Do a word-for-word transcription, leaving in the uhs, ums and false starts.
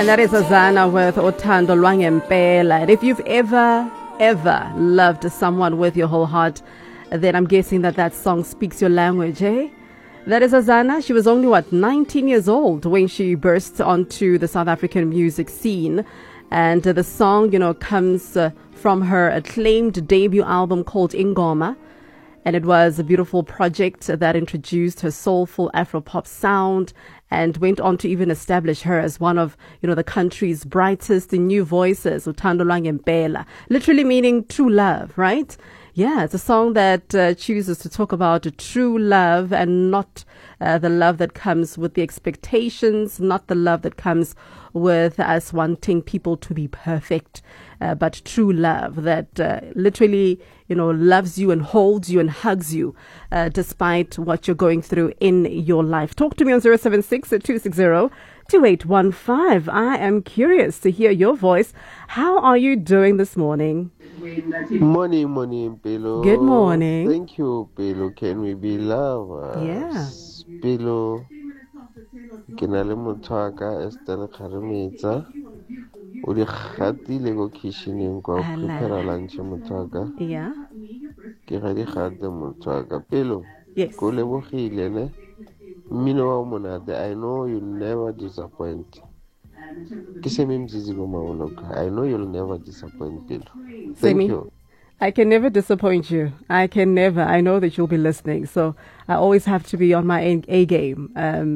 And that is Azana with Othando Lwangempela. And if you've ever, ever loved someone with your whole heart, then I'm guessing that that song speaks your language, eh? That is Azana. She was only, what, nineteen years old when she burst onto the South African music scene. And uh, the song, you know, comes uh, from her acclaimed debut album called Ingoma. And it was a beautiful project that introduced her soulful Afro-pop sound and went on to even establish her as one of, you know, the country's brightest new voices, Othando Lwangempela, literally meaning true love, right? Yeah, it's a song that uh, chooses to talk about true love and not uh, the love that comes with the expectations, not the love that comes with us wanting people to be perfect, uh, but true love that uh, literally, you know, loves you and holds you and hugs you uh, despite what you're going through in your life. Talk to me on zero seven six, two six zero, two eight one five. I am curious to hear your voice. How are you doing this morning? Morning, morning, Pelo. Good morning. Thank you, Pelo. Can we be lovers? Yeah. Pelo. Kenale mutwaka Estelle Kharemetsa. Uri khati lego kitchening kwa prepare lunch mutwaka. Yeah. Ke ga di khate mutwaka. Pelo. Yes. Ko lebogile ne. Mmino wa monate. I know you'll never disappoint. I know you'll never disappoint, Pelo. Thank Semi, you. I can never disappoint you. I can never. I know that you'll be listening. So I always have to be on my A game. Um,